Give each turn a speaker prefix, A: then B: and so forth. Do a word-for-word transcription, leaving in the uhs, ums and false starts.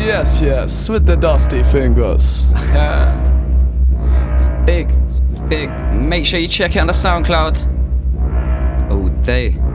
A: Yes, yes, with the dusty fingers.
B: It's big, it's big. Make sure you check it on the SoundCloud all day.